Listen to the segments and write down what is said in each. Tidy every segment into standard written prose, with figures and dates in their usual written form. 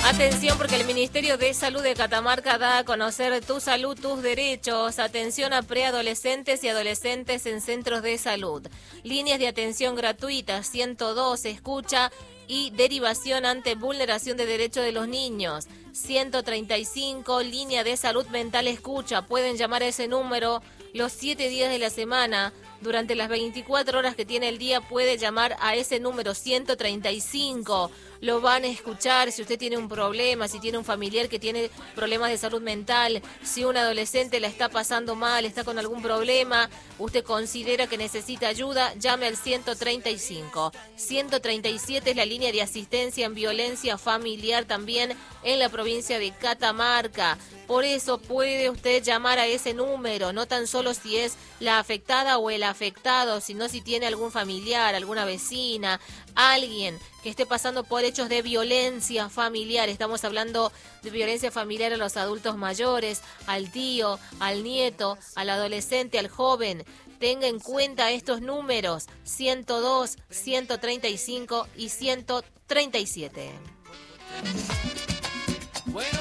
Atención, porque el Ministerio de Salud de Catamarca da a conocer Tu Salud, Tus Derechos. Atención a preadolescentes y adolescentes en centros de salud. Líneas de atención gratuitas, 102, escucha y derivación ante vulneración de derechos de los niños. 135, línea de salud mental escucha. Pueden llamar a ese número los 7 días de la semana. Durante las 24 horas que tiene el día puede llamar a ese número 135. Lo van a escuchar si usted tiene un problema, si tiene un familiar que tiene problemas de salud mental, si un adolescente la está pasando mal, está con algún problema, usted considera que necesita ayuda, llame al 135. 137 es la línea de asistencia en violencia familiar también en la provincia de Catamarca. Por eso puede usted llamar a ese número, no tan solo si es la afectada o el afectado, sino si tiene algún familiar, alguna vecina, alguien que esté pasando por hechos de violencia familiar. Estamos hablando de violencia familiar a los adultos mayores, al tío, al nieto, al adolescente, al joven. Tenga en cuenta estos números, 102, 135 y 137. Bueno.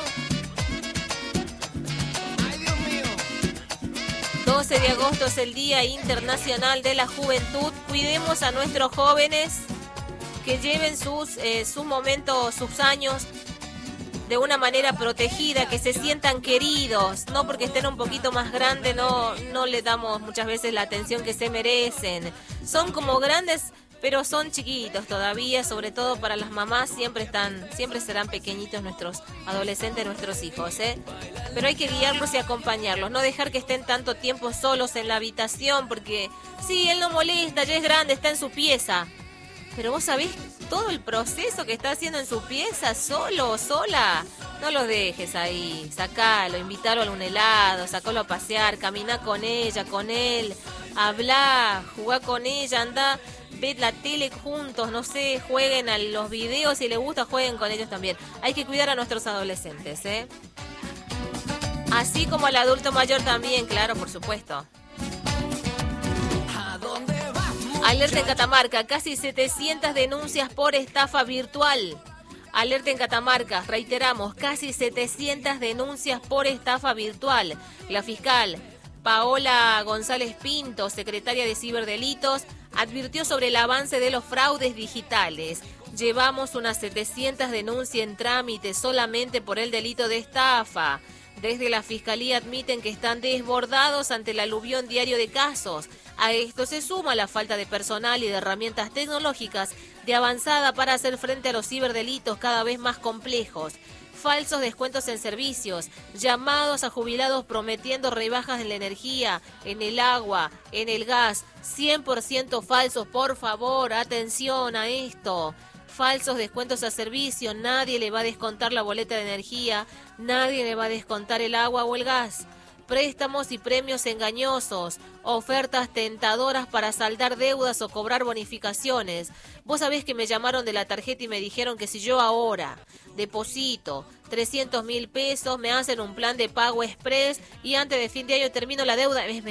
12 de agosto es el Día Internacional de la Juventud. Cuidemos a nuestros jóvenes, que lleven sus momentos, sus años de una manera protegida, que se sientan queridos. No porque estén un poquito más grandes, no le damos muchas veces la atención que se merecen. Son como grandes, pero son chiquitos todavía, sobre todo para las mamás, siempre serán pequeñitos nuestros adolescentes, nuestros hijos, ¿eh? Pero hay que guiarlos y acompañarlos, no dejar que estén tanto tiempo solos en la habitación, porque sí, él no molesta, ya es grande, está en su pieza. Pero vos sabés todo el proceso que está haciendo en su pieza, solo o sola. No lo dejes ahí, sacalo, invítalo a un helado, sacalo a pasear, camina con ella, con él, habla, jugá con ella, anda, ve la tele juntos, no sé, jueguen a los videos, si les gusta, jueguen con ellos también. Hay que cuidar a nuestros adolescentes, ¿eh? Así como al adulto mayor también, claro, por supuesto. Alerta en Catamarca, casi 700 denuncias por estafa virtual. Alerta en Catamarca, reiteramos, casi 700 denuncias por estafa virtual. La fiscal Paola González Pinto, secretaria de Ciberdelitos, advirtió sobre el avance de los fraudes digitales. Llevamos unas 700 denuncias en trámite solamente por el delito de estafa. Desde la Fiscalía admiten que están desbordados ante el aluvión diario de casos. A esto se suma la falta de personal y de herramientas tecnológicas de avanzada para hacer frente a los ciberdelitos cada vez más complejos. Falsos descuentos en servicios, llamados a jubilados prometiendo rebajas en la energía, en el agua, en el gas, 100% falsos, por favor, atención a esto. Falsos descuentos a servicio, nadie le va a descontar la boleta de energía, nadie le va a descontar el agua o el gas. Préstamos y premios engañosos, ofertas tentadoras para saldar deudas o cobrar bonificaciones. Vos sabés que me llamaron de la tarjeta y me dijeron que si yo ahora deposito 300.000 pesos, me hacen un plan de pago express y antes de fin de año termino la deuda. Es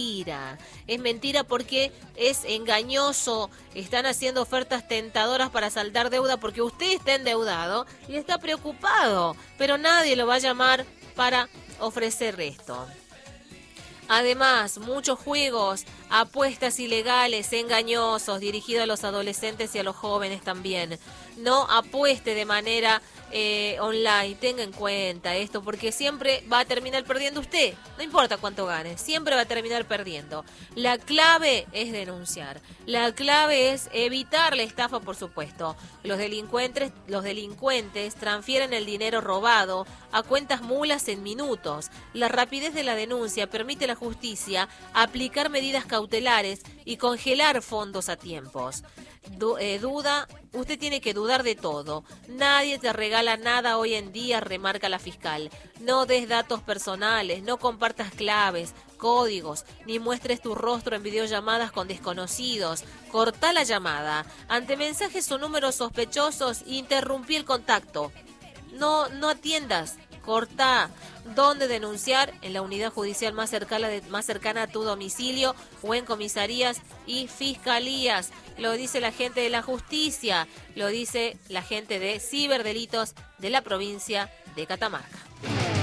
mentira porque es engañoso. Están haciendo ofertas tentadoras para saldar deuda porque usted está endeudado y está preocupado, pero nadie lo va a llamar para ofrecer esto. Además, muchos juegos, apuestas ilegales, engañosos, dirigidos a los adolescentes y a los jóvenes también. No apueste de manera online, tenga en cuenta esto, porque siempre va a terminar perdiendo usted. No importa cuánto gane, siempre va a terminar perdiendo. La clave es denunciar. La clave es evitar la estafa, por supuesto. Los delincuentes transfieren el dinero robado a cuentas mulas en minutos. La rapidez de la denuncia permite a la justicia aplicar medidas cautelares y congelar fondos a tiempos. Usted tiene que dudar de todo. Nadie te regala nada hoy en día, remarca la fiscal. No des datos personales, no compartas claves, códigos, ni muestres tu rostro en videollamadas con desconocidos. Cortá la llamada. Ante mensajes o números sospechosos, interrumpí el contacto. No atiendas. Cortá. dónde denunciar en la unidad judicial más cercana a tu domicilio o en comisarías y fiscalías. Lo dice la gente de la justicia, lo dice la gente de ciberdelitos de la provincia de Catamarca.